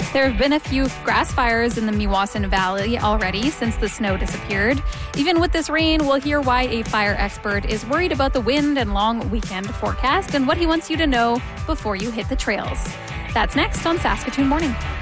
There have been a few grass fires in the Meewasin Valley already since the snow disappeared. Even with this rain, we'll hear why a fire expert is worried about the wind and long weekend forecast and what he wants you to know before you hit the trails. That's next on Saskatoon Morning.